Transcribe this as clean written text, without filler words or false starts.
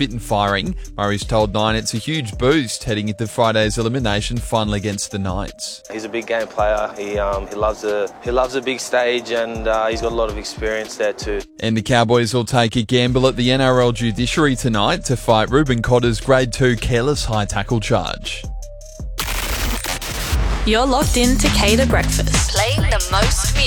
fit and firing. Murray's told Nine it's a huge boost heading into Friday's elimination final against the Knights. He's a big game player. He loves the big stage, and he's got a lot of experience there too. And the Cowboys will take a gamble at the NRL judiciary tonight to fight Ruben Cotter's Grade 2 careless high tackle charge. You're locked in to Cater Breakfast. Playing the most